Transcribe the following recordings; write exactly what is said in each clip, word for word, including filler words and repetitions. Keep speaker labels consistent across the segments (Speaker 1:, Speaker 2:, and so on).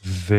Speaker 1: ו...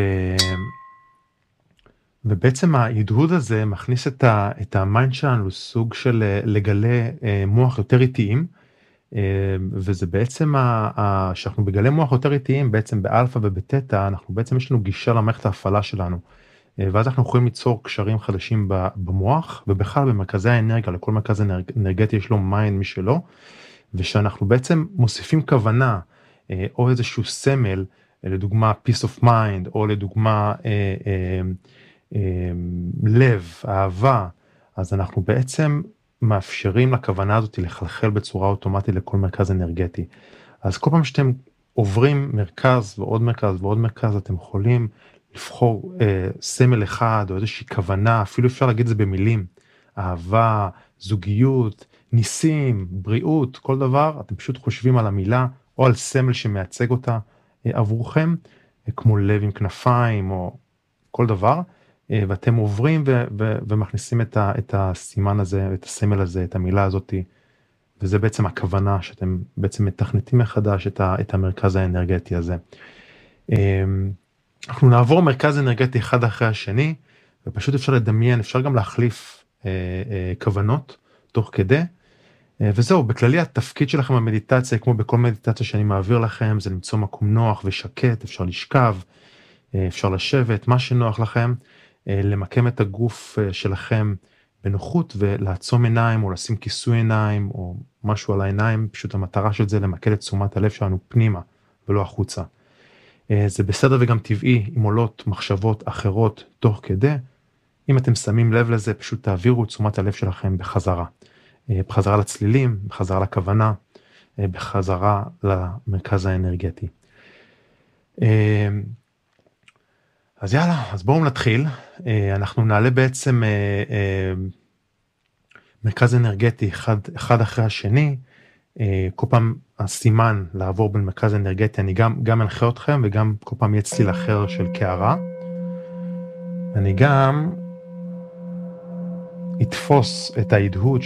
Speaker 1: ובעצם ההדהוד הזה מכניס את, ה... את המיינד שלנו לסוג של לגלי מוח יותר איטיים, וזה בעצם, ה... ה... שאנחנו בגלי מוח יותר איטיים, בעצם באלפא ובתטא, אנחנו בעצם יש לנו גישה למערכת ההפעלה שלנו, ואז אנחנו יכולים ליצור קשרים חדשים במוח, ובכלל במרכזי האנרגיה, לכל מרכז אנרגטי יש לו מיינד משלו, ושאנחנו בעצם מוסיפים כוונה, או איזשהו סמל, לדוגמה peace of mind, או לדוגמה אה, אה, אה, לב, אהבה, אז אנחנו בעצם מאפשרים לכוונה הזאת לחלחל בצורה אוטומטית לכל מרכז אנרגטי. אז כל פעם שאתם עוברים מרכז ועוד מרכז ועוד מרכז, אתם יכולים לבחור אה, סמל אחד או איזושהי כוונה, אפילו אפשר להגיד את זה במילים, אהבה, זוגיות, ניסים, בריאות, כל דבר, אתם פשוט חושבים על המילה או על סמל שמייצג אותה אה, עבורכם, אה, כמו לב עם כנפיים או כל דבר, אה, ואתם עוברים ו- ו- ומכניסים את, ה- את הסימן הזה, את הסמל הזה, את המילה הזאת, וזה בעצם הכוונה שאתם בעצם מתכנתים מחדש את, ה- את המרכז האנרגטי הזה. אה, אנחנו נעבור מרכז אנרגטי אחד אחרי השני, ופשוט אפשר לדמיין, אפשר גם להחליף אה, אה, כוונות תוך כדי, אה, וזהו, בכללי התפקיד שלכם במדיטציה, כמו בכל מדיטציה שאני מעביר לכם, זה למצוא מקום נוח ושקט, אפשר לשכב, אה, אפשר לשבת, מה שנוח לכם, אה, למקם את הגוף אה, שלכם בנוחות, ולעצום עיניים, או לשים כיסוי עיניים, או משהו על העיניים, פשוט המטרה של זה למקד את תשומת הלב שלנו פנימה, ולא החוצה. זה בסדר וגם טבעי אם עולות מחשבות אחרות תוך כדי, אם אתם שמים לב לזה פשוט תעבירו את תשומת הלב שלכם בחזרה, בחזרה לצלילים, בחזרה לכוונה, בחזרה למרכז האנרגטי. אז יאללה, אז בואו נתחיל, אנחנו נעלה בעצם מרכז אנרגטי אחד, אחד אחרי השני, כל פעם הסימן לעבור בין מרכז אנרגטי, אני גם, גם מנחה אתכם, וגם כל פעם יהיה צליל אחר של קערה. אני גם אתפוס את ההדהוד